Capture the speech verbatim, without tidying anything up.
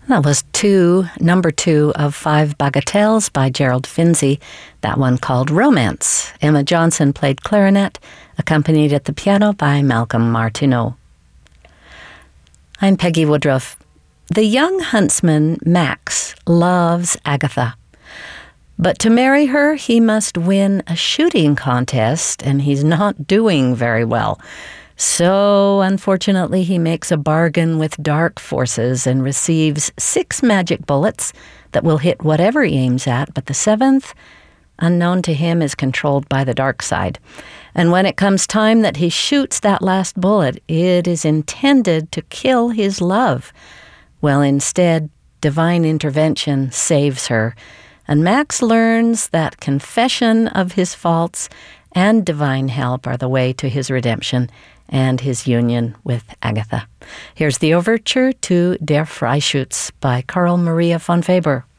That was two, number two of Five Bagatelles by Gerald Finzi, that one called Romance. Emma Johnson played clarinet, accompanied at the piano by Malcolm Martineau. I'm Peggy Woodruff. The young huntsman, Max, loves Agatha. But to marry her, he must win a shooting contest, and he's not doing very well. So, unfortunately, he makes a bargain with dark forces and receives six magic bullets that will hit whatever he aims at, but the seventh, unknown to him, is controlled by the dark side. And when it comes time that he shoots that last bullet, it is intended to kill his love. Well, instead, divine intervention saves her, and Max learns that confession of his faults and divine help are the way to his redemption and his union with Agatha. Here's the overture to Der Freischütz by Carl Maria von Weber.